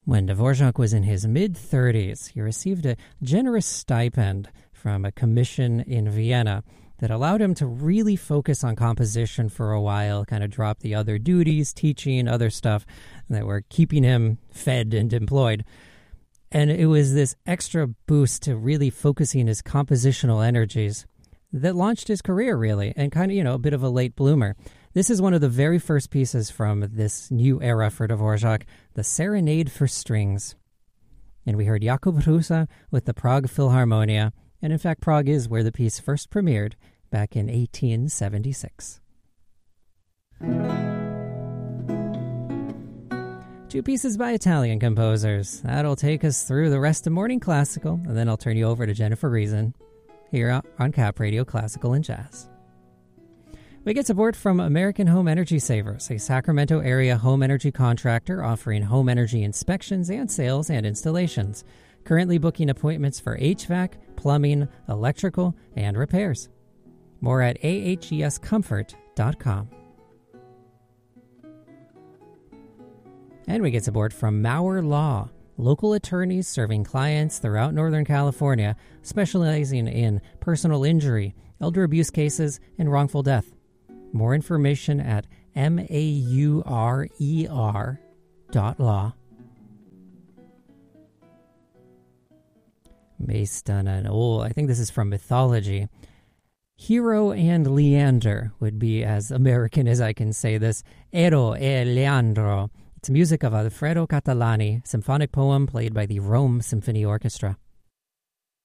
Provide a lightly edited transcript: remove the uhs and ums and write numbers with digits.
When Dvorak was in his mid-30s, he received a generous stipend from a commission in Vienna that allowed him to really focus on composition for a while, kind of drop the other duties, teaching, other stuff that were keeping him fed and employed. And it was this extra boost to really focusing his compositional energies that launched his career, really, and kind of, a bit of a late bloomer. This is one of the very first pieces from this new era for Dvorak, the Serenade for Strings. And we heard Jakub Hrusa with the Prague Philharmonia, and in fact, Prague is where the piece first premiered back in 1876. Two pieces by Italian composers. That'll take us through the rest of Morning Classical, and then I'll turn you over to Jennifer Reason here on Cap Radio Classical and Jazz. We get support from American Home Energy Savers, a Sacramento area home energy contractor offering home energy inspections and sales and installations. Currently booking appointments for HVAC, plumbing, electrical, and repairs. More at ahescomfort.com. And we get support from Mauer Law, local attorneys serving clients throughout Northern California, specializing in personal injury, elder abuse cases, and wrongful death. More information at maurer.law. Based on an old, I think this is from mythology. Hero and Leander would be as American as I can say this. Ero e Leandro. It's music of Alfredo Catalani, symphonic poem played by the Rome Symphony Orchestra.